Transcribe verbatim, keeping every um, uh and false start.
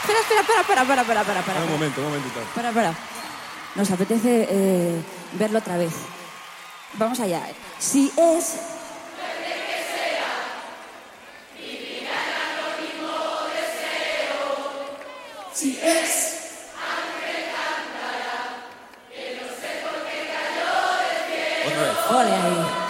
Espera, espera, espera, espera, espera, espera, espera, espera. Un momento, un momentito. Espera, espera. Nos apetece eh, verlo otra vez. Vamos allá. Si es... Si es... Otra vez. Ole ahí.